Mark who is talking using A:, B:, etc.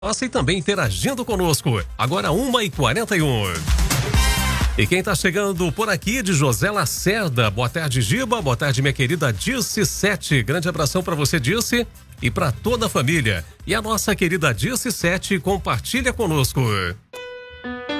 A: Nossa, e também interagindo conosco. Agora 1h41. E quem tá chegando por aqui de José Lacerda. Boa tarde, Giba. Boa tarde, minha querida Dirce 7. Grande abração para você, Dirce, e para toda a família. E a nossa querida Dirce 7 compartilha conosco.